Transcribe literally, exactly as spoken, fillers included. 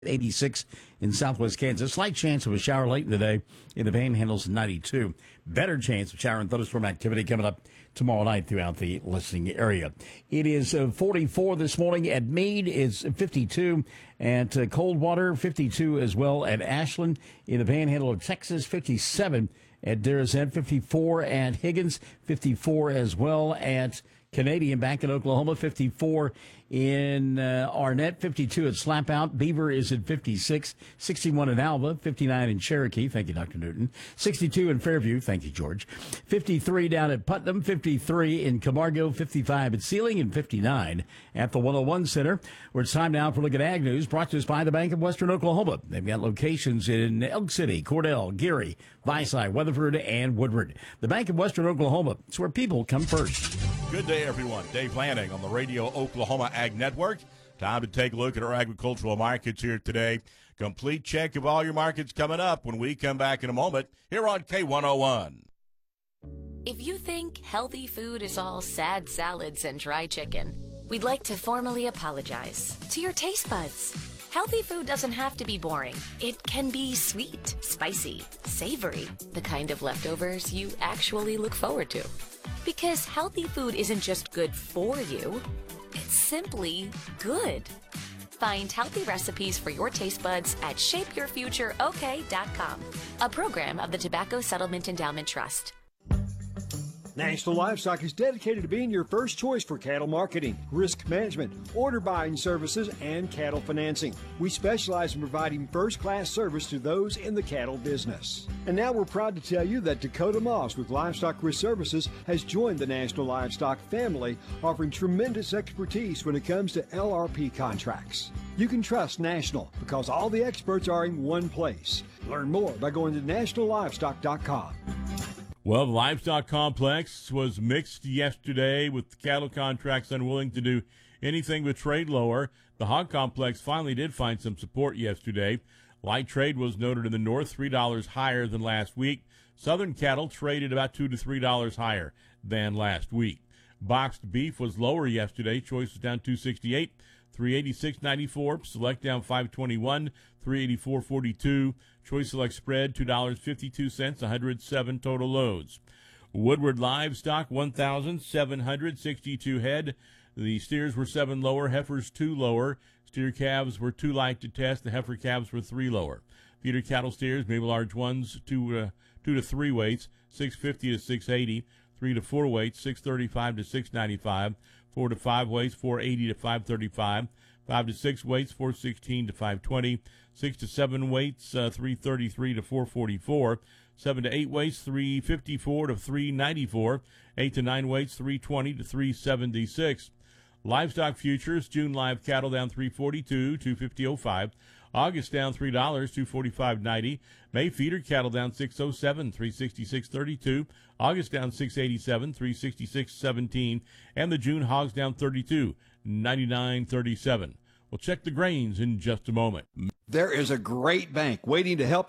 eighty-six in southwest Kansas. Slight chance of a shower late in the day in the Panhandle's ninety-two. Better chance of shower and thunderstorm activity coming up tomorrow night throughout the listening area. It is uh, forty-four this morning at Meade. It's fifty-two at uh, Coldwater, fifty-two as well at Ashland. In the Panhandle of Texas, fifty-seven at Derzett, fifty-four at Higgins, fifty-four as well at Canadian back in Oklahoma, fifty-four in uh, Arnett, fifty-two at Slapout. Beaver is at fifty-six, sixty-one in Alva, fifty-nine in Cherokee. Thank you, Doctor Newton. sixty-two in Fairview. Thank you, George. fifty-three down at Putnam, fifty-three in Camargo, fifty-five at Sealing, and fifty-nine at the one oh one Center, where it's time now for a look at Ag News, brought to us by the Bank of Western Oklahoma. They've got locations in Elk City, Cordell, Geary, Visay, Weatherford, and Woodward. The Bank of Western Oklahoma, it's where people come first. Good day, everyone. Dave Lanning on the Radio Oklahoma Ag Network. Time to take a look at our agricultural markets here today. Complete check of all your markets coming up when we come back in a moment here on K one oh one. If you think healthy food is all sad salads and dry chicken, we'd like to formally apologize to your taste buds. Healthy food doesn't have to be boring. It can be sweet, spicy, savory, the kind of leftovers you actually look forward to. Because healthy food isn't just good for you, it's simply good. Find healthy recipes for your taste buds at shape your future o k dot com, a program of the Tobacco Settlement Endowment Trust. National Livestock is dedicated to being your first choice for cattle marketing, risk management, order buying services, and cattle financing. We specialize in providing first-class service to those in the cattle business. And now we're proud to tell you that Dakota Moss with Livestock Risk Services has joined the National Livestock family, offering tremendous expertise when it comes to L R P contracts. You can trust National because all the experts are in one place. Learn more by going to national livestock dot com. Well, the livestock complex was mixed yesterday with the cattle contracts unwilling to do anything but trade lower. The hog complex finally did find some support yesterday. Light trade was noted in the north, three dollars higher than last week. Southern cattle traded about two to three dollars higher than last week. Boxed beef was lower yesterday. Choice was down two sixty-eight, three eighty-six ninety-four. Select down five twenty-one, three eighty-four forty-two. Choice Select spread two dollars and fifty-two cents, one hundred seven total loads. Woodward livestock one thousand seven hundred sixty-two head. The steers were seven lower, heifers two lower. Steer calves were two light to test. The heifer calves were three lower. Feeder cattle steers, maybe large ones, two uh, two to three weights, six fifty to six eighty. Three to four weights, six thirty-five to six ninety-five. Four to five weights, four eighty to five thirty-five. Five to six weights, four sixteen to five twenty. Six to seven weights, uh, three thirty-three to four forty-four. Seven to eight weights, three fifty-four to three ninety-four. Eight to nine weights, three twenty to three seventy-six. Livestock futures, June live cattle down three forty-two, two fifty oh five. August down three dollars, two forty-five ninety. May feeder cattle down six oh seven, three sixty-six thirty-two. August down six eighty-seven, three sixty-six seventeen. And the June hogs down thirty-two, ninety-nine thirty-seven. We'll check the grains in just a moment. There is a great bank waiting to help